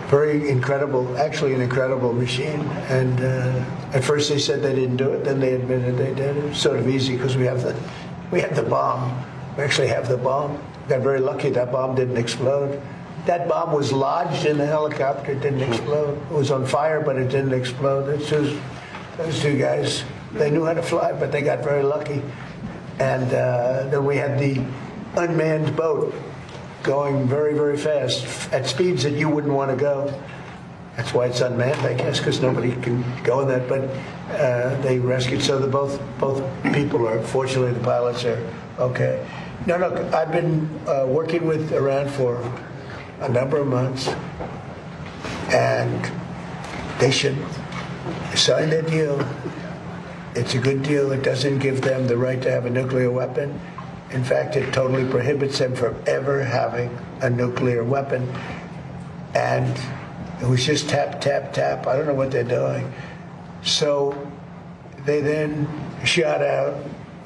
Very incredible, actually an incredible machine. And at first they said they didn't do it, then they admitted they did. It was sort of easy because we have the bomb. We actually have the bomb. Got very lucky that bomb didn't explode. That bomb was lodged in the helicopter. It didn't explode. It was on fire, but it didn't explode. Those two guys, they knew how to fly, but they got very lucky. And then we had the unmanned boat going very, very fast at speeds that you wouldn't want to go. That's why it's unmanned, I guess, because nobody can go in that. But they rescued. So both people are, fortunately, the pilots are okay. Now, look, I've been working with Iran for a number of months, and they should sign that deal. It's a good deal. It doesn't give them the right to have a nuclear weapon. In fact, it totally prohibits them from ever having a nuclear weapon. And it was just tap, tap, tap. I don't know what they're doing. So they then shot at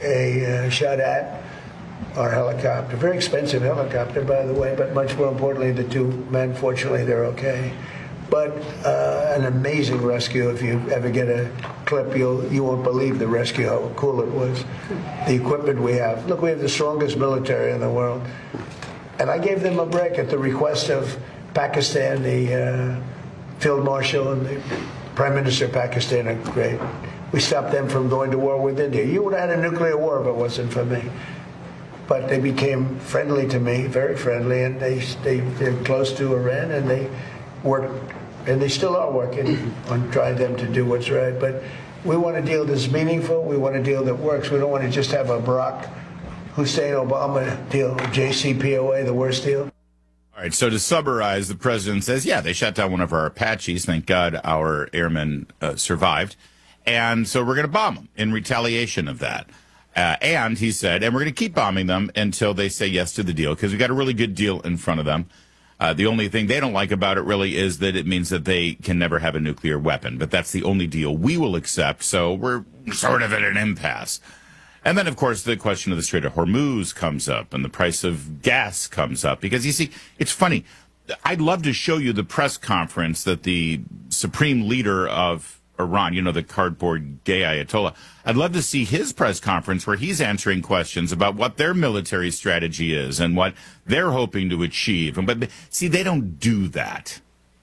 our helicopter. Very expensive helicopter, by the way, but much more importantly, the two men, fortunately, they're okay. But an amazing rescue. If you ever get a clip, you won't believe the rescue, how cool it was. The equipment we have. Look, we have the strongest military in the world. And I gave them a break at the request of Pakistan, the Field Marshal and the Prime Minister of Pakistan are great. We stopped them from going to war with India. You would have had a nuclear war if it wasn't for me. But they became friendly to me, very friendly, and they're close to Iran, and they worked. And they still are working on trying them to do what's right. But we want a deal that's meaningful. We want a deal that works. We don't want to just have a Barack Hussein Obama deal, JCPOA, the worst deal. All right, so to summarize, the president says, yeah, they shot down one of our Apaches. Thank God our airmen survived. And so we're going to bomb them in retaliation of that. And he said, and we're going to keep bombing them until they say yes to the deal, because we got a really good deal in front of them. The only thing they don't like about it really is that it means that they can never have a nuclear weapon. But that's the only deal we will accept. So we're sort of at an impasse. And then, of course, the question of the Strait of Hormuz comes up and the price of gas comes up. Because, you see, it's funny. I'd love to show you the press conference that the supreme leader of Iran, you know, the cardboard gay Ayatollah. I'd love to see his press conference where he's answering questions about what their military strategy is and what they're hoping to achieve. But see, they don't do that.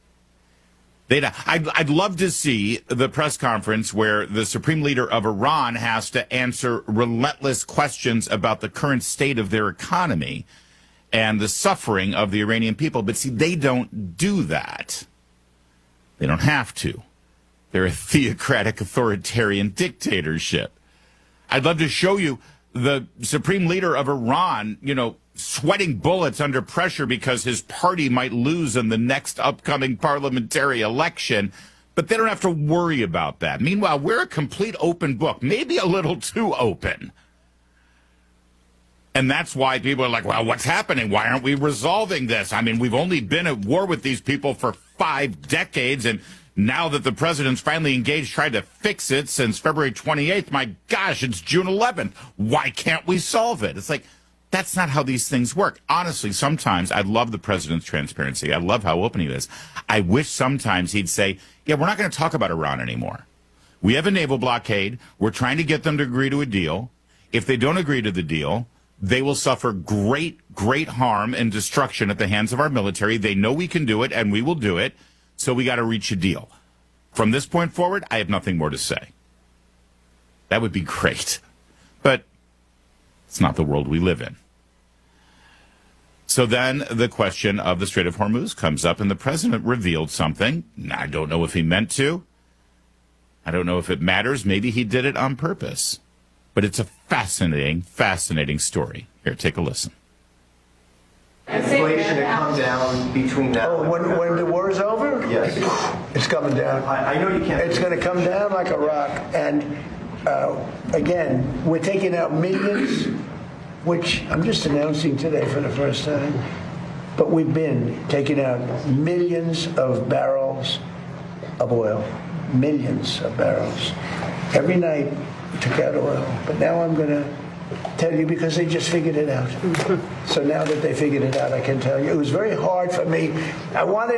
I'd love to see the press conference where the supreme leader of Iran has to answer relentless questions about the current state of their economy and the suffering of the Iranian people. But see, they don't do that. They don't have to. They're a theocratic, authoritarian dictatorship. I'd love to show you the supreme leader of Iran, you know, sweating bullets under pressure because his party might lose in the next upcoming parliamentary election, but they don't have to worry about that. Meanwhile, we're a complete open book, maybe a little too open. And that's why people are like, well, what's happening? Why aren't we resolving this? I mean, we've only been at war with these people for 5 decades, and now that the president's finally engaged, tried to fix it since February 28th, my gosh, it's June 11th. Why can't we solve it? It's like, that's not how these things work. Honestly, sometimes I love the president's transparency. I love how open he is. I wish sometimes he'd say, yeah, we're not going to talk about Iran anymore. We have a naval blockade. We're trying to get them to agree to a deal. If they don't agree to the deal, they will suffer great, great harm and destruction at the hands of our military. They know we can do it, and we will do it. So we got to reach a deal. From this point forward, I have nothing more to say. That would be great. But it's not the world we live in. So then the question of the Strait of Hormuz comes up, and the president revealed something. I don't know if he meant to. I don't know if it matters. Maybe he did it on purpose. But it's a fascinating, fascinating story. Here, take a listen. Inflation to come down between now. Oh, when the war is over? Yes. It's coming down. I know you can't. It's going to come down like a rock. And again, we're taking out millions, which I'm just announcing today for the first time. But we've been taking out millions of barrels of oil. Millions of barrels. Every night we took out oil. But now I'm going to tell you because they just figured it out. So now that they figured it out, I can tell you. It was very hard for me. I wanted